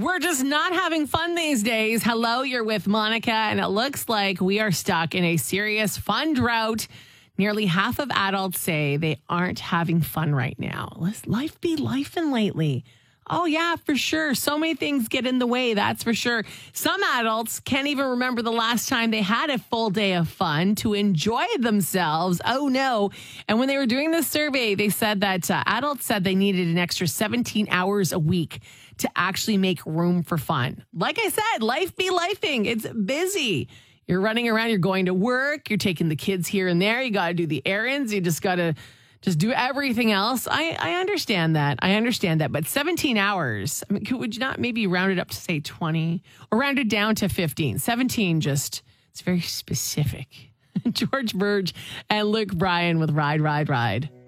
We're just not having fun these days. Hello, you're with Monica, and it looks like we are stuck in a serious fun drought. Nearly half of adults say they aren't having fun right now. Let's life be lifing lately. Oh, yeah, for sure. So many things get in the way, that's for sure. Some adults can't even remember the last time they had a full day of fun to enjoy themselves. Oh, no. And when they were doing this survey, they said that adults said they needed an extra 17 hours a week to actually make room for fun. Like I said, life be lifing. It's busy. You're running around, you're going to work, you're taking the kids here and there. You got to do the errands. You just got to do everything else. I understand that. But 17 hours, I mean, would you not maybe round it up to say 20 or round it down to 15? 17 just, it's very specific. George Burge and Luke Bryan with Ride, Ride, Ride.